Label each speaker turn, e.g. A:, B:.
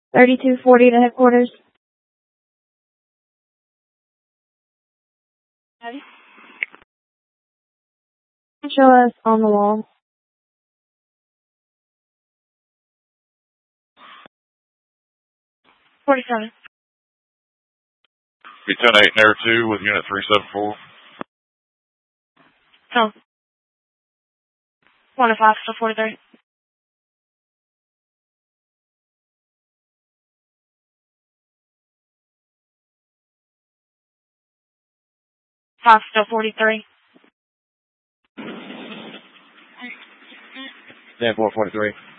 A: 3240 to headquarters. Show us on the wall. 47.
B: Be 10-8 Air 2 with Unit 374.
A: Oh. 1 to 5, so 43. Five, still 43.
C: 10-4, 43.